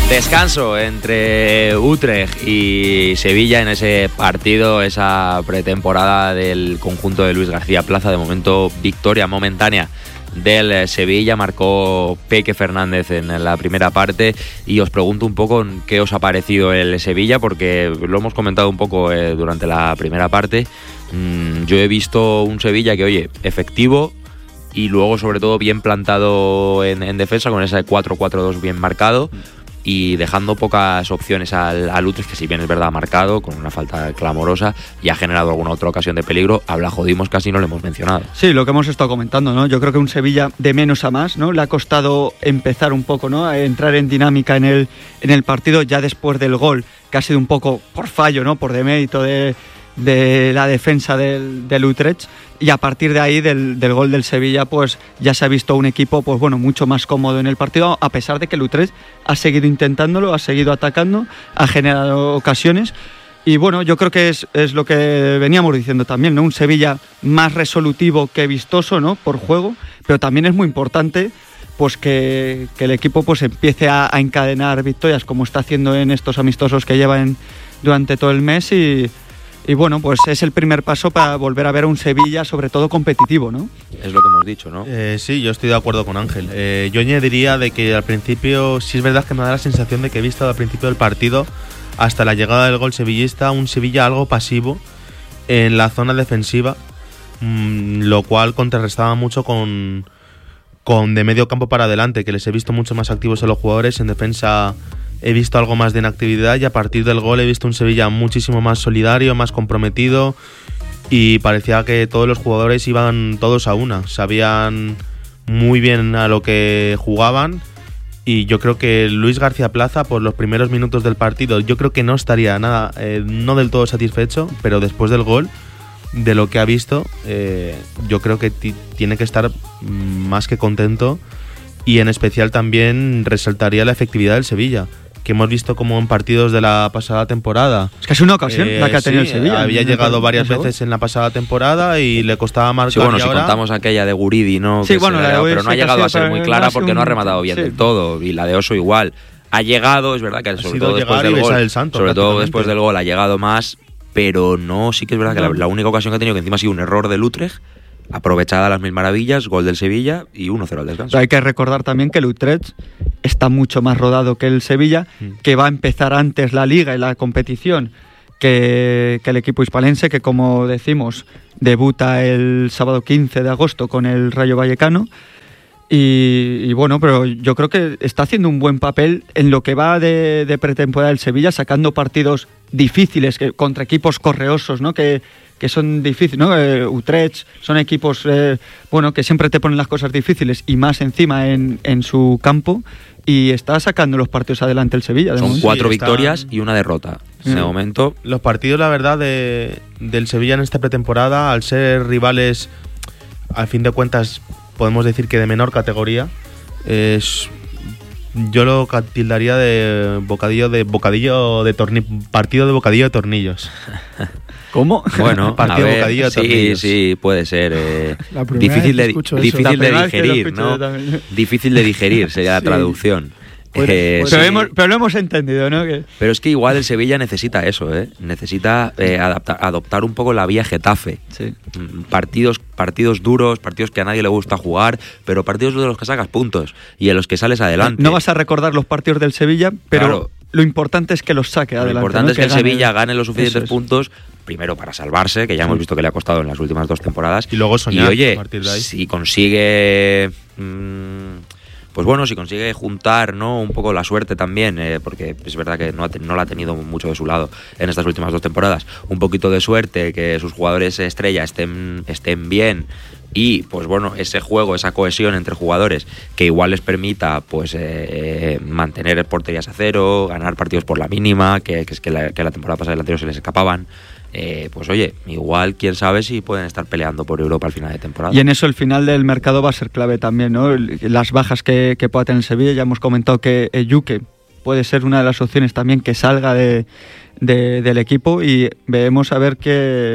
Descanso entre Utrecht y Sevilla en ese partido, esa pretemporada del conjunto de Luis García Plaza. De momento, victoria momentánea del Sevilla, marcó Peque Fernández en la primera parte. Y os pregunto un poco qué os ha parecido el Sevilla, porque lo hemos comentado un poco durante la primera parte. Yo he visto un Sevilla que, oye, efectivo y luego sobre todo bien plantado en defensa, con ese 4-4-2 bien marcado, y dejando pocas opciones al Utrecht, que si bien es verdad ha marcado con una falta clamorosa y ha generado alguna otra ocasión de peligro. A Vlaho Dimos casi no lo hemos mencionado. Sí, lo que hemos estado comentando, ¿no? Yo creo que un Sevilla de menos a más, ¿no? Le ha costado empezar un poco, ¿no? A entrar en dinámica en el partido ya después del gol, que ha sido un poco por fallo, ¿no? Por demérito de la defensa del Utrecht, y a partir de ahí del gol del Sevilla pues ya se ha visto un equipo pues bueno, mucho más cómodo en el partido, a pesar de que el Utrecht ha seguido intentándolo, ha seguido atacando, ha generado ocasiones. Y bueno, yo creo que es lo que veníamos diciendo también, ¿no? Un Sevilla más resolutivo que vistoso, ¿no? Por juego, pero también es muy importante pues que el equipo pues empiece a encadenar victorias, como está haciendo en estos amistosos que llevan durante todo el mes. Y bueno, pues es el primer paso para volver a ver a un Sevilla sobre todo competitivo, ¿no? Es lo que hemos dicho, ¿no? Sí, yo estoy de acuerdo con Ángel. Yo añadiría de que al principio, sí es verdad que me da la sensación de que he visto al principio del partido, hasta la llegada del gol sevillista, un Sevilla algo pasivo en la zona defensiva, lo cual contrarrestaba mucho con de medio campo para adelante, que les he visto mucho más activos a los jugadores. En defensa he visto algo más de inactividad, y a partir del gol he visto un Sevilla muchísimo más solidario, más comprometido, y parecía que todos los jugadores iban todos a una, sabían muy bien a lo que jugaban. Y yo creo que Luis García Plaza, por los primeros minutos del partido, yo creo que no estaría nada, no del todo satisfecho, pero después del gol, de lo que ha visto, yo creo que tiene que estar más que contento. Y en especial también resaltaría la efectividad del Sevilla, que hemos visto como en partidos de la pasada temporada. Es que es una ocasión la que ha tenido el Sevilla. Había llegado varias veces en la pasada temporada y le costaba marcar. Sí, bueno, y si ahora contamos aquella de Guridi, ¿no? Sí, bueno, pero no ha llegado a ser muy clara porque no ha rematado bien del todo. Y la de Oso igual. Ha llegado, es verdad que sobre todo después del gol, sobre todo después del gol ha llegado más, pero no, sí que es verdad que la única ocasión que ha tenido, que encima ha sido un error del Utrecht, aprovechada las mil maravillas, gol del Sevilla y 1-0 al descanso. Hay que recordar también que el Utrecht está mucho más rodado que el Sevilla, que va a empezar antes la liga y la competición que el equipo hispalense, que como decimos debuta el sábado 15 de agosto con el Rayo Vallecano. Y bueno, pero yo creo que está haciendo un buen papel en lo que va de pretemporada del Sevilla, sacando partidos difíciles contra equipos correosos, ¿no? Que son difíciles, ¿no? Utrecht son equipos que siempre te ponen las cosas difíciles, y más encima en su campo, y está sacando los partidos adelante el Sevilla. Son 4 victorias y una derrota. De momento, los partidos, la verdad, del Sevilla en esta pretemporada, al ser rivales, al fin de cuentas, podemos decir que de menor categoría, yo lo tildaría de partido de bocadillo de tornillos. ¿Cómo? Bueno, partido de bocadillo de tornillos. Sí, puede ser. Difícil de digerir, ¿no? Difícil de digerir sería la traducción. Pero lo hemos entendido, ¿no? Pero es que igual el Sevilla necesita eso, necesita adoptar un poco la vía Getafe. Sí. Partidos duros, partidos que a nadie le gusta jugar, pero partidos de los que sacas puntos y en los que sales adelante. No vas a recordar los partidos del Sevilla, pero claro, lo importante es que los saque adelante. Lo importante es que el Sevilla gane los suficientes puntos, primero para salvarse, que ya hemos visto que le ha costado en las últimas 2 temporadas, y luego soñar. Y oye, a partir de ahí, si consigue pues bueno, si consigue juntar, ¿no?, un poco la suerte también, porque es verdad que no la ha tenido mucho de su lado en estas últimas 2 temporadas, un poquito de suerte, que sus jugadores estrella estén bien, y pues bueno, ese juego, esa cohesión entre jugadores que igual les permita pues mantener porterías a cero, ganar partidos por la mínima, que la temporada pasada y la anterior se les escapaban. Pues oye, igual quién sabe si pueden estar peleando por Europa al final de temporada. Y en eso el final del mercado va a ser clave también, ¿no? Las bajas que pueda tener Sevilla. Ya hemos comentado que Yuke puede ser una de las opciones también que salga del equipo, y veremos a ver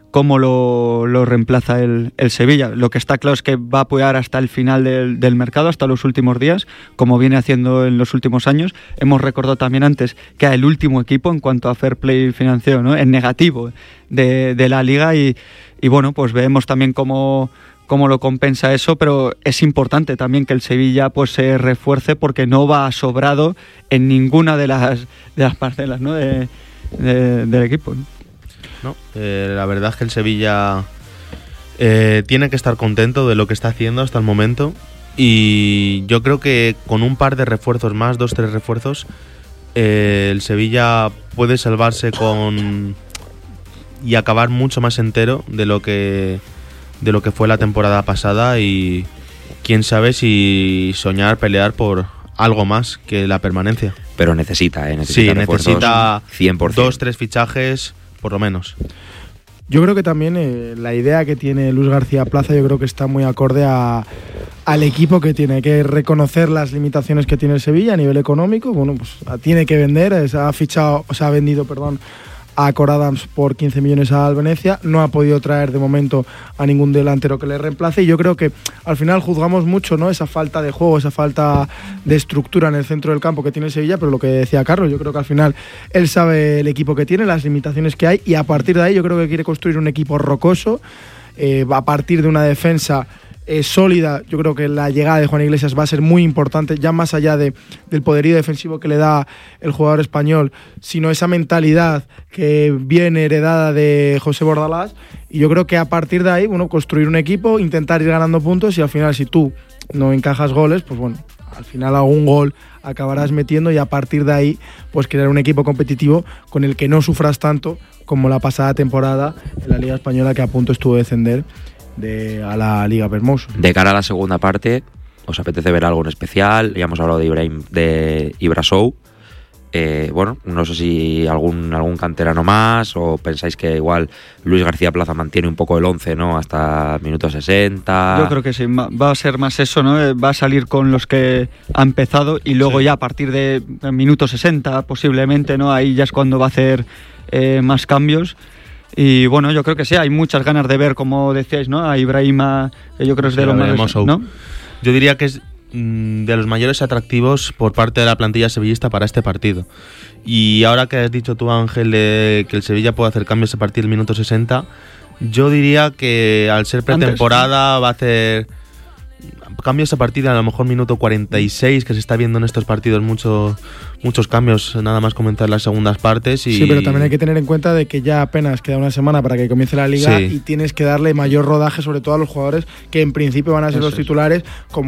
cómo lo reemplaza el Sevilla. Lo que está claro es que va a apoyar hasta el final del mercado, hasta los últimos días, como viene haciendo en los últimos años. Hemos recordado también antes que era el último equipo en cuanto a fair play financiero, ¿no? En negativo de la Liga y bueno, pues vemos también cómo lo compensa eso, pero es importante también que el Sevilla pues se refuerce porque no va sobrado en ninguna de las parcelas, ¿no? del equipo, ¿no? No, la verdad es que el Sevilla tiene que estar contento de lo que está haciendo hasta el momento y yo creo que con un par de refuerzos más, 2-3 refuerzos, el Sevilla puede salvarse y acabar mucho más entero de lo que fue la temporada pasada y quién sabe si pelear por algo más que la permanencia. Pero necesita sí, necesita 100%. 2-3 fichajes por lo menos. Yo creo que también la idea que tiene Luis García Plaza yo creo que está muy acorde al equipo que tiene. Hay que reconocer las limitaciones que tiene el Sevilla a nivel económico. Bueno, pues tiene que vender, se ha vendido a Cor Adams por 15 millones al Venecia, no ha podido traer de momento a ningún delantero que le reemplace y yo creo que al final juzgamos mucho, ¿no? Esa falta de juego, esa falta de estructura en el centro del campo que tiene el Sevilla, pero lo que decía Carlos, yo creo que al final él sabe el equipo que tiene, las limitaciones que hay y a partir de ahí yo creo que quiere construir un equipo rocoso, a partir de una defensa sólida. Yo creo que la llegada de Juan Iglesias va a ser muy importante, ya más allá del poderío defensivo que le da el jugador español, sino esa mentalidad que viene heredada de José Bordalás. Y yo creo que a partir de ahí, bueno, construir un equipo, intentar ir ganando puntos y al final si tú no encajas goles, pues bueno, al final algún gol acabarás metiendo y a partir de ahí pues crear un equipo competitivo con el que no sufras tanto como la pasada temporada en la Liga Española, que a punto estuvo de descender a la Liga Vermoso. De cara a la segunda parte, ¿os apetece ver algo en especial? Ya hemos hablado de Ibrasou. Bueno, no sé si algún canterano más o pensáis que igual Luis García Plaza mantiene un poco el 11, ¿no? Hasta minutos 60. Yo creo que sí, va a ser más eso, ¿no? Va a salir con los que ha empezado y luego ya a partir de minutos 60 posiblemente, ¿no? Ahí ya es cuando va a hacer más cambios. Y bueno, yo creo que sí, hay muchas ganas de ver, como decíais, ¿no? A Ibrahima, que yo creo que es de los más, ¿no? Yo diría que es de los mayores atractivos por parte de la plantilla sevillista para este partido. Y ahora que has dicho tú, Ángel, que el Sevilla puede hacer cambios a partir del minuto 60, yo diría que al ser pretemporada va a hacer cambios a partir de a lo mejor minuto 46, que se está viendo en estos partidos muchos cambios, nada más comenzar las segundas partes. Sí, pero también hay que tener en cuenta de que ya apenas queda una semana para que comience la Liga y tienes que darle mayor rodaje sobre todo a los jugadores que en principio van a ser los titulares, como